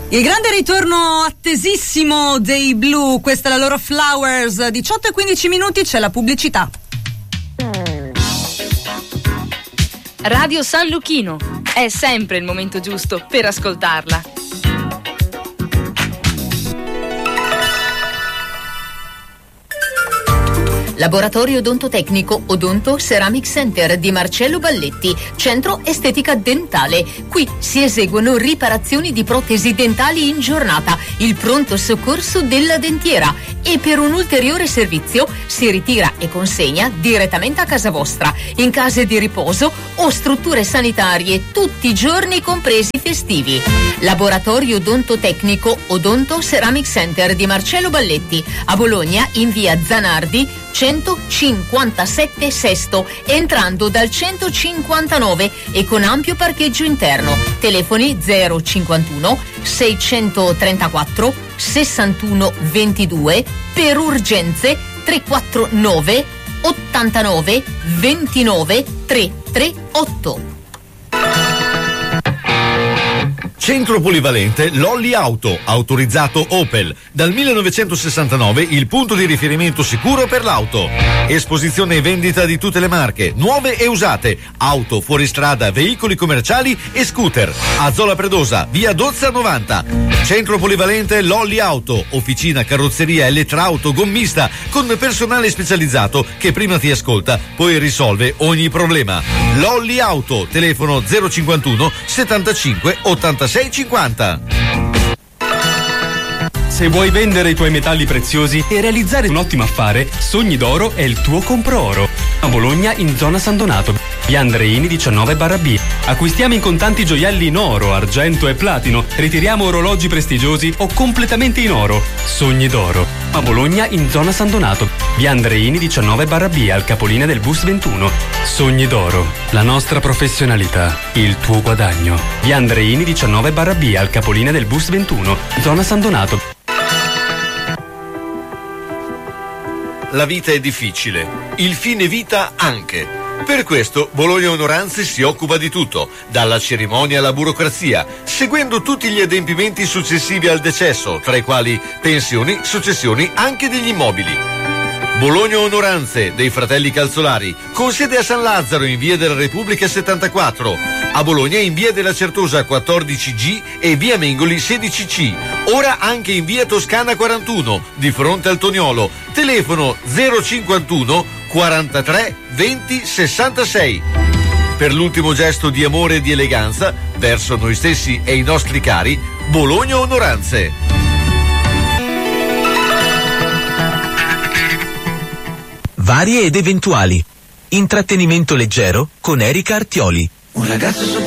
Il grande ritorno attesissimo dei Blue, questa è la loro Flowers, 18 e 15 minuti, c'è la pubblicità. Radio San Luchino, è sempre il momento giusto per ascoltarla. Laboratorio odontotecnico Odonto Ceramic Center di Marcello Balletti, centro estetica dentale. Qui si eseguono riparazioni di protesi dentali in giornata, il pronto soccorso della dentiera e per un ulteriore servizio si ritira e consegna direttamente a casa vostra, in case di riposo o strutture sanitarie tutti i giorni compresi festivi. Laboratorio odontotecnico Odonto Ceramic Center di Marcello Balletti, a Bologna in via Zanardi 157 Sesto, entrando dal 159 e con ampio parcheggio interno. Telefoni 051 634 61 22, per urgenze 349 89 29 338. Centro polivalente Lolli Auto, autorizzato Opel. Dal 1969 il punto di riferimento sicuro per l'auto. Esposizione e vendita di tutte le marche, nuove e usate, auto, fuoristrada, veicoli commerciali e scooter. A Zola Predosa, via Dozza 90. Centro polivalente Lolli Auto, officina, carrozzeria, elettrauto, gommista, con personale specializzato che prima ti ascolta, poi risolve ogni problema. Lolli Auto, telefono 051 75 86 50. Se vuoi vendere i tuoi metalli preziosi e realizzare un ottimo affare, Sogni d'Oro è il tuo compro oro. A Bologna in zona San Donato, via Andreini 19/B. Acquistiamo in contanti gioielli in oro, argento e platino. Ritiriamo orologi prestigiosi o completamente in oro. Sogni d'Oro. A Bologna in zona San Donato, via Andreini 19/B, al capolinea del bus 21. Sogni d'Oro. La nostra professionalità, il tuo guadagno. Via Andreini 19/B, al capolinea del bus 21, zona San Donato. La vita è difficile, il fine vita anche. Per questo Bologna Onoranze si occupa di tutto, dalla cerimonia alla burocrazia, seguendo tutti gli adempimenti successivi al decesso, tra i quali pensioni, successioni, anche degli immobili. Bologna Onoranze dei fratelli Calzolari, con sede a San Lazzaro in via della Repubblica 74, a Bologna in via della Certosa 14G e via Mengoli 16C, ora anche in via Toscana 41, di fronte al Toniolo, telefono 051 43 20 66. Per l'ultimo gesto di amore e di eleganza verso noi stessi e i nostri cari, Bologna Onoranze. Varie ed eventuali. Intrattenimento leggero con Erika Artioli. Un ragazzo